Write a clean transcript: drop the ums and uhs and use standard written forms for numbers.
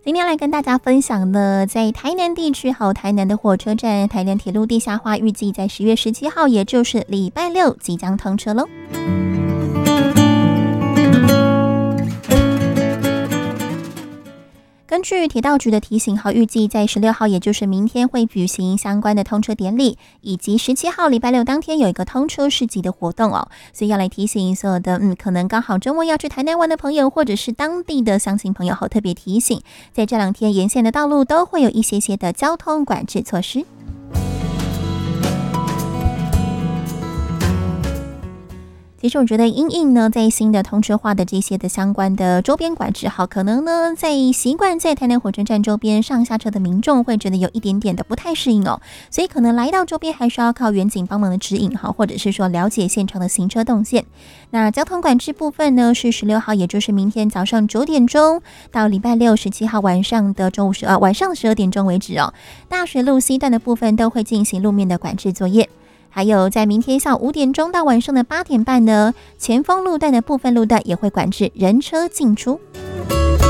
今天来跟大家分享呢，在台南地区还有台南的火车站，台南铁路地下化预计在10月17号，也就是礼拜六即将通车喽。根据铁道局的提醒，预计在16号，也就是明天会举行相关的通车典礼，以及17号礼拜六当天有一个通车市集的活动哦。所以要来提醒所有的可能刚好周末要去台南玩的朋友，或者是当地的乡亲朋友，特别提醒，在这2天沿线的道路都会有一些的交通管制措施。其实我觉得因应呢，在新的通车化的这些的相关的周边管制，可能呢在习惯在台南火车站周边上下车的民众会觉得有一点点的不太适应哦，所以可能来到周边还需要靠远景帮忙的指引或者是说了解现场的行车动线。那交通管制部分呢是16号，也就是明天早上9点钟到礼拜六17号晚上的晚上12点钟为止哦。大学路西段的部分都会进行路面的管制作业。还有在明天下午5点钟到晚上的8点半呢，前锋路段的部分路段也会管制人车进出。